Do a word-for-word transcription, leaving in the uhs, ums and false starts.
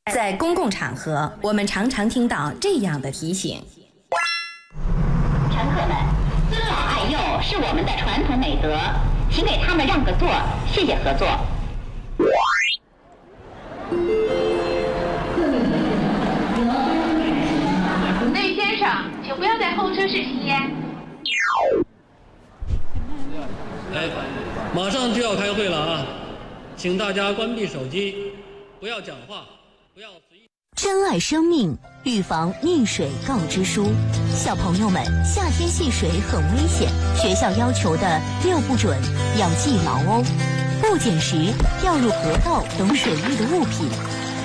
在公共场合，我们常常听到这样的提醒： 乘客们，尊老爱幼是我们的传统美德，请给他们让个座，谢谢合作。 那位先生，请不要在候车室吸烟。 哎，马上就要开会了啊，请大家关闭手机，不要讲话，不要随意。 珍爱生命，预防溺水告知书。小朋友们，夏天戏水很危险，学校要求的六不准要记牢哦。不捡拾、掉入河道等水域的物品，